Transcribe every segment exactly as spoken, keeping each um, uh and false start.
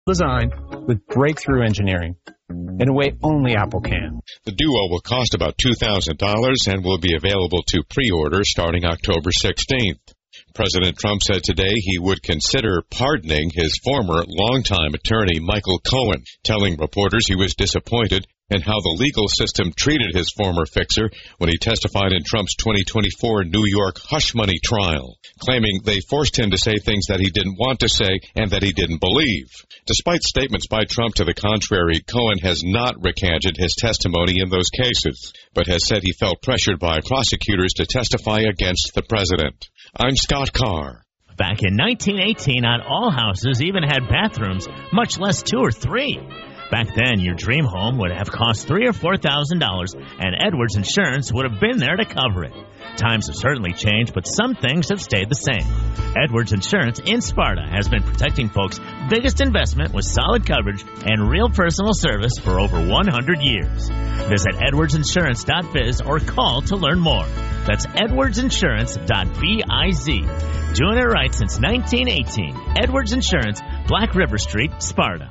design with breakthrough engineering in a way only Apple can. The Duo will cost about two thousand dollars and will be available to pre-order starting October sixteenth. President Trump said today he would consider pardoning his former longtime attorney, Michael Cohen, telling reporters he was disappointed in how the legal system treated his former fixer when he testified in Trump's twenty twenty-four New York hush money trial, claiming they forced him to say things that he didn't want to say and that he didn't believe. Despite statements by Trump to the contrary, Cohen has not recanted his testimony in those cases, but has said he felt pressured by prosecutors to testify against the president. I'm Scott Carr. Back in nineteen eighteen, not all houses even had bathrooms, much less two or three. Back then, your dream home would have cost three or four thousand dollars, and Edwards Insurance would have been there to cover it. Times have certainly changed, but some things have stayed the same. Edwards Insurance in Sparta has been protecting folks' biggest investment with solid coverage and real personal service for over one hundred years. Visit edwards insurance dot biz or call to learn more. That's edwards insurance dot biz. Doing it right since nineteen eighteen. Edwards Insurance, Black River Street, Sparta.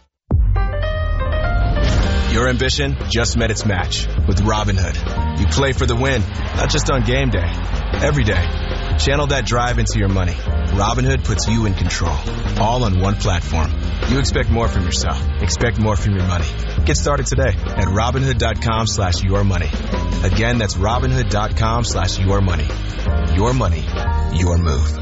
Your ambition just met its match with Robinhood. You play for the win, not just on game day, every day. Channel that drive into your money. Robinhood puts you in control, all on one platform. You expect more from yourself. Expect more from your money. Get started today at Robinhood.com slash your money. Again, that's Robinhood.com slash your money. Your money, your move.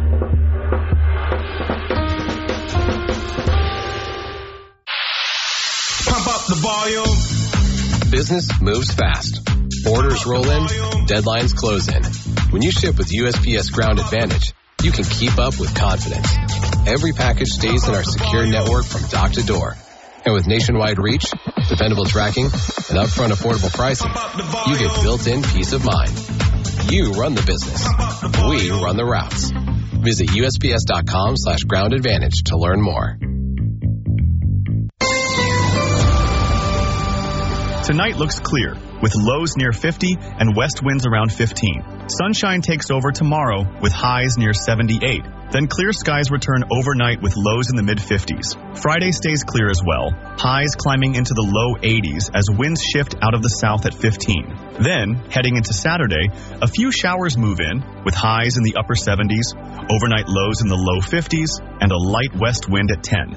Pump up the volume. Business moves fast. Orders roll in, deadlines close in. When you ship with U S P S Ground Advantage, you can keep up with confidence. Every package stays in our secure network from dock to door. And with nationwide reach, dependable tracking, and upfront affordable pricing, you get built-in peace of mind. You run the business. We run the routes. Visit U S P S dot com slash ground advantage to learn more. Tonight looks clear, with lows near fifty and west winds around fifteen. Sunshine takes over tomorrow with highs near seventy-eight. Then clear skies return overnight with lows in the mid-fifties. Friday stays clear as well, highs climbing into the low eighties as winds shift out of the south at fifteen. Then, heading into Saturday, a few showers move in, with highs in the upper seventies, overnight lows in the low fifties, and a light west wind at ten.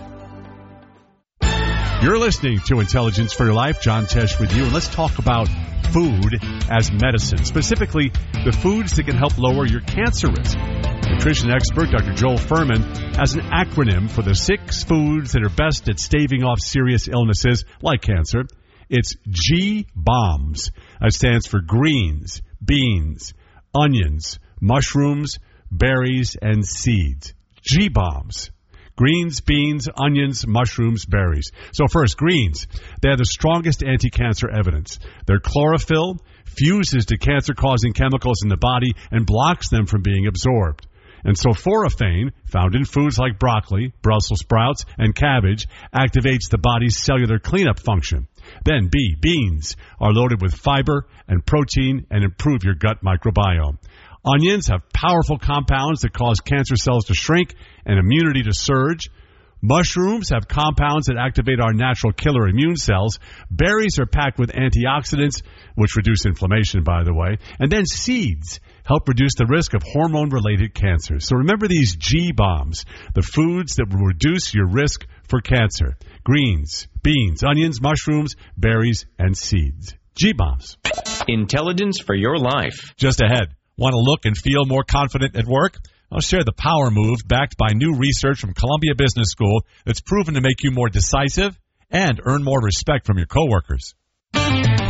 You're listening to Intelligence for Your Life. John Tesh with you. And let's talk about food as medicine, specifically the foods that can help lower your cancer risk. Nutrition expert Doctor Joel Furman has an acronym for the six foods that are best at staving off serious illnesses like cancer. It's G BOMBS. That stands for greens, beans, onions, mushrooms, berries, and seeds. G BOMBS. Greens, beans, onions, mushrooms, berries. So first, greens. They have the strongest anti-cancer evidence. Their chlorophyll fuses to cancer-causing chemicals in the body and blocks them from being absorbed. And sulforaphane, found in foods like broccoli, Brussels sprouts, and cabbage, activates the body's cellular cleanup function. Then B, beans are loaded with fiber and protein and improve your gut microbiome. Onions have powerful compounds that cause cancer cells to shrink and immunity to surge. Mushrooms have compounds that activate our natural killer immune cells. Berries are packed with antioxidants, which reduce inflammation, by the way. And then seeds help reduce the risk of hormone-related cancers. So remember these G BOMBS, the foods that will reduce your risk for cancer. Greens, beans, onions, mushrooms, berries, and seeds. G BOMBS. Intelligence for your life. Just ahead. Want to look and feel more confident at work? I'll share the Power Move backed by new research from Columbia Business School that's proven to make you more decisive and earn more respect from your coworkers.